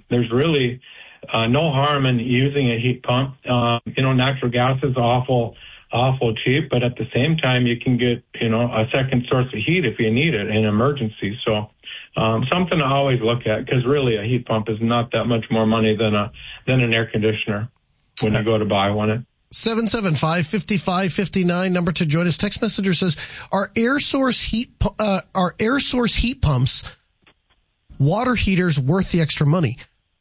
there's really no harm in using a heat pump. Natural gas is awful cheap, but at the same time, you can get, a second source of heat if you need it in an emergency. So something to always look at, because really a heat pump is not that much more money than an air conditioner when you go to buy one. 775-5559 number to join us. Text messenger says, are air source heat pumps, water heaters worth the extra money?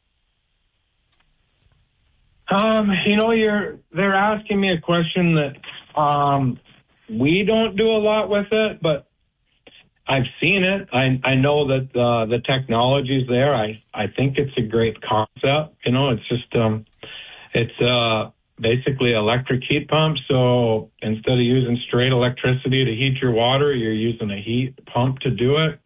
They're asking me a question that we don't do a lot with it, but I've seen it. I know that the technology's there. I think it's a great concept. It's just it's basically electric heat pump. So instead of using straight electricity to heat your water, you're using a heat pump to do it.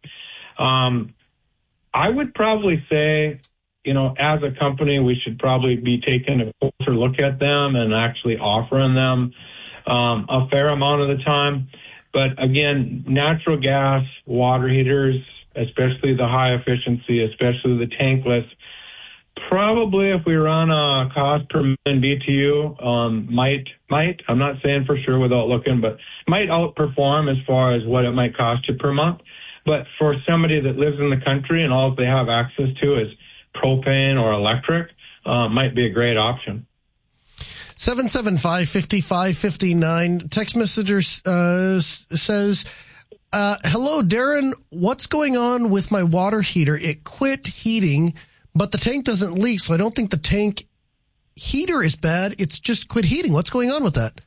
I would probably say, as a company, we should probably be taking a closer look at them and actually offering them a fair amount of the time. But again, natural gas water heaters, especially the high efficiency, especially the tankless, probably if we run a cost per million BTU, might, I'm not saying for sure without looking, but might outperform as far as what it might cost you per month. But for somebody that lives in the country and all they have access to is propane or electric, might be a great option. 775-5559. Text messenger says, hello, Darren. What's going on with my water heater? It quit heating, but the tank doesn't leak, so I don't think the tank heater is bad. It's just quit heating. What's going on with that?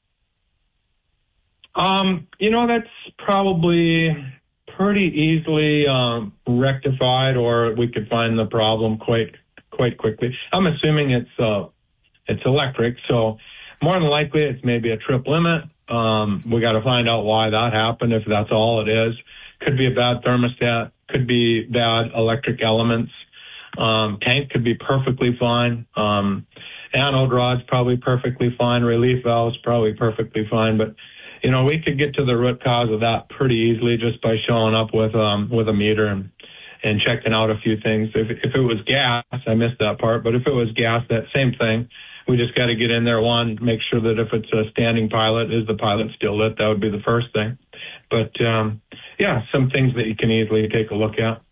That's probably pretty easily rectified, or we could find the problem quite quickly. I'm assuming it's electric, so more than likely it's maybe a trip limit. We got to find out why that happened, if that's all it is. Could be a bad thermostat, could be bad electric elements. Tank could be perfectly fine. Anode rod's probably perfectly fine. Relief valve's probably perfectly fine, but we could get to the root cause of that pretty easily just by showing up with a meter and checking out a few things. If it was gas, I missed that part, but if it was gas, that same thing. We just got to get in there, make sure that if it's a standing pilot, is the pilot still lit? That would be the first thing. But, some things that you can easily take a look at.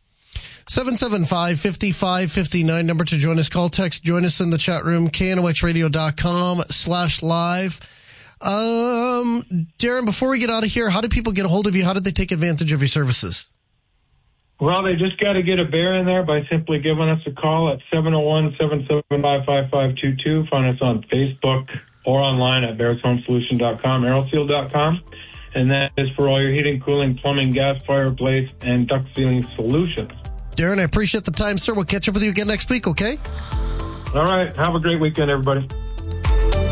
775-5559 number to join us. Call, text, join us in the chat room, knoxradio.com/live. Darren, before we get out of here, how do people get a hold of you? How did they take advantage of your services? Well, they just got to get a bear in there by simply giving us a call at 701-775-5522. Find us on Facebook or online at bearshomesolution.com, aeroseal.com. And that is for all your heating, cooling, plumbing, gas, fireplace, and duct sealing solutions. Darren, I appreciate the time, sir. We'll catch up with you again next week, okay? All right. Have a great weekend, everybody.